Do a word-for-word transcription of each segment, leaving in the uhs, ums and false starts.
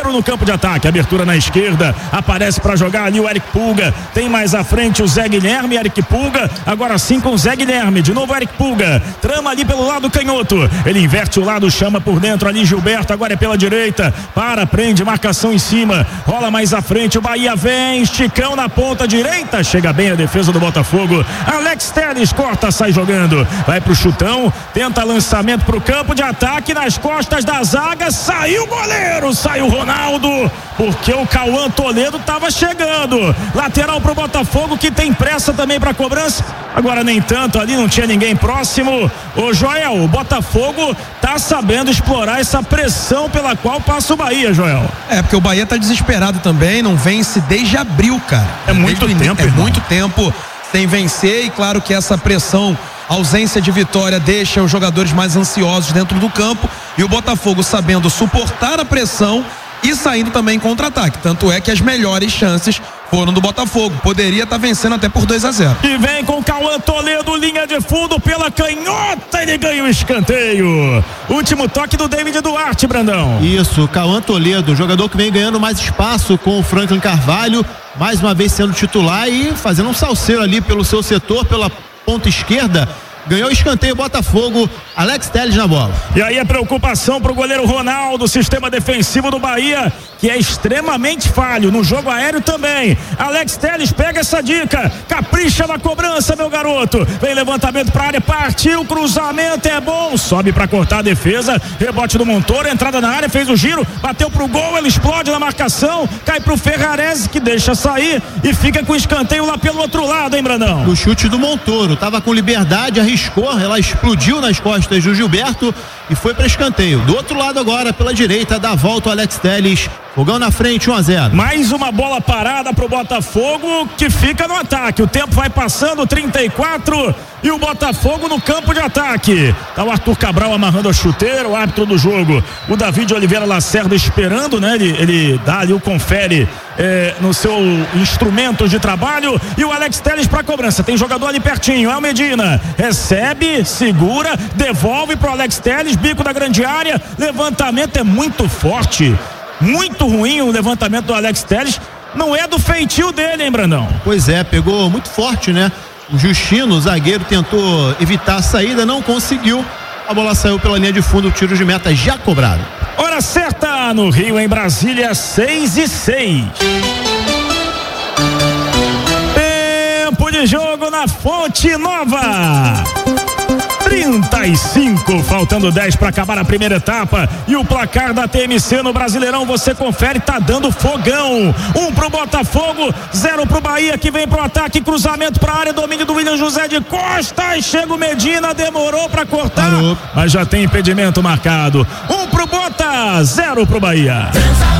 goleiro no campo de ataque. Abertura na esquerda, aparece para jogar ali o Eric Pulga. Tem mais à frente o Zé Guilherme, Eric Pulga. Agora sim com o Zé Guilherme. De novo Eric Pulga. Trama ali pelo lado canhoto. Ele inverte o lado, chama por dentro ali Gilberto. Agora é pela direita. Para, prende, marcação em cima. Rola mais à frente. O Bahia vem. Esticão na ponta direita. Chega bem a defesa do Botafogo. Alex Telles corta, sai jogando. Vai pro chutão. Tenta lançamento pro campo de ataque. Nas costas da zaga. Saiu o goleiro. Saiu o Ronaldo. Porque o Cauã Toledo tava chegando. Lateral pro Botafogo, que tem pressa também pra cobrança. Agora nem tanto, ali não tinha ninguém próximo. Ô Joel, o Botafogo tá sabendo explorar essa pressão pela qual passa o Bahia, Joel. É, porque o Bahia tá desesperado também, não vence desde abril, cara. É muito desde tempo, É irmão. muito tempo sem vencer, e claro que essa pressão, a ausência de vitória deixa os jogadores mais ansiosos dentro do campo, e o Botafogo sabendo suportar a pressão e saindo também em contra-ataque. Tanto é que as melhores chances foram do Botafogo. Poderia estar tá vencendo até por dois a zero. E vem com Cauã Toledo, linha de fundo pela canhota, ele ganha o escanteio. Último toque do David Duarte, Brandão. Isso, Cauã Toledo, jogador que vem ganhando mais espaço com o Franklin Carvalho, mais uma vez sendo titular e fazendo um salseiro ali pelo seu setor, pela ponta esquerda. Ganhou o escanteio, Botafogo, Alex Telles na bola. E aí a preocupação pro goleiro Ronaldo, sistema defensivo do Bahia, que é extremamente falho, no jogo aéreo também. Alex Telles pega essa dica, capricha na cobrança, meu garoto. Vem levantamento pra área, partiu, cruzamento é bom, sobe pra cortar a defesa, rebote do Montoro, entrada na área, fez o giro, bateu pro gol, ele explode na marcação, cai pro Ferrarese, que deixa sair e fica com o escanteio lá pelo outro lado, hein, Brandão? O chute do Montoro, tava com liberdade, arriscou, ela explodiu nas costas do Gilberto e foi para escanteio. Do outro lado agora, pela direita, dá a volta o Alex Telles. Fogão na frente, um a zero. Mais uma bola parada pro Botafogo, que fica no ataque. O tempo vai passando, trinta e quatro, e o Botafogo no campo de ataque. Tá o Arthur Cabral amarrando a chuteira, o árbitro do jogo, o David Oliveira Lacerda esperando, né? Ele, ele dá ali o confere é, no seu instrumento de trabalho, e o Alex Telles pra cobrança. Tem jogador ali pertinho, é o Medina. Recebe, segura, devolve pro Alex Telles, bico da grande área, levantamento é muito forte. Muito ruim o levantamento do Alex Telles. Não é do feitio dele, hein, Brandão? Pois é, pegou muito forte, né? O Justino, o zagueiro, tentou evitar a saída, não conseguiu. A bola saiu pela linha de fundo, o tiro de meta já cobrado. Hora certa no Rio, em Brasília, seis e seis. Tempo de jogo na Fonte Nova. trinta e cinco, faltando dez para acabar a primeira etapa, e o placar da T M C no Brasileirão, você confere, tá dando fogão. Um pro Botafogo, zero pro Bahia, que vem pro ataque, cruzamento pra área, domínio do William José de Costa, e chega o Medina, demorou pra cortar, Parou. mas já tem impedimento marcado. Um pro Bota, zero pro Bahia.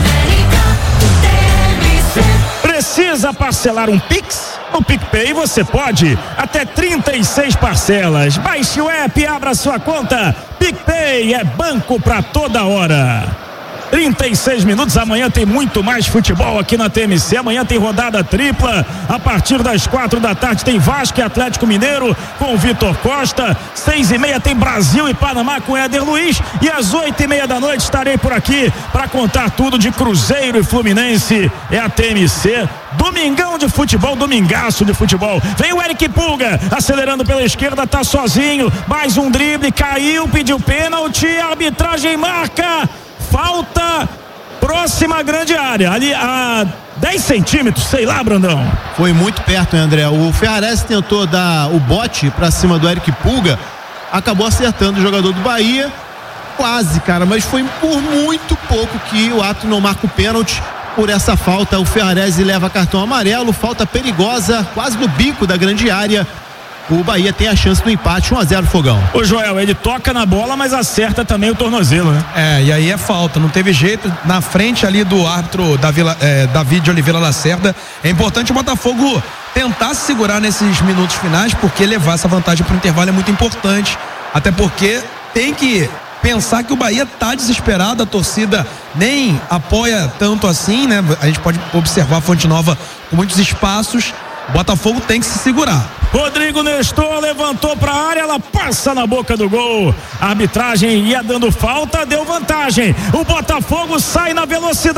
Precisa parcelar um Pix? No PicPay você pode, até trinta e seis parcelas. Baixe o app e abra sua conta. PicPay é banco pra toda hora. trinta e seis minutos, amanhã tem muito mais futebol aqui na T M C. Amanhã tem rodada tripla, a partir das quatro da tarde tem Vasco e Atlético Mineiro com o Vitor Costa, seis e meia tem Brasil e Panamá com Éder Luiz, e às oito e meia da noite estarei por aqui para contar tudo de Cruzeiro e Fluminense. É a T M C, domingão de futebol, domingaço de futebol. Vem o Eric Pulga, acelerando pela esquerda, tá sozinho, mais um drible, caiu, pediu pênalti, a arbitragem marca falta, próxima grande área, ali a dez centímetros, sei lá, Brandão. Foi muito perto, hein, André? O Ferrarese tentou dar o bote pra cima do Eric Pulga, acabou acertando o jogador do Bahia, quase, cara, mas foi por muito pouco que o ato não marca o pênalti. Por essa falta, o Ferrarese leva cartão amarelo, falta perigosa, quase no bico da grande área. O Bahia tem a chance do empate, um a zero, Fogão. Ô Joel, ele toca na bola, mas acerta também o tornozelo, né? É, e aí é falta, não teve jeito, na frente ali do árbitro Davi, é, David Oliveira Lacerda. É importante o Botafogo tentar se segurar nesses minutos finais, porque levar essa vantagem para o intervalo é muito importante, até porque tem que pensar que o Bahia tá desesperado, a torcida nem apoia tanto assim, né? A gente pode observar a Fonte Nova com muitos espaços. O Botafogo tem que se segurar. Rodrigo Nestor levantou pra área, ela passa na boca do gol. A arbitragem ia dando falta, deu vantagem. O Botafogo sai na velocidade.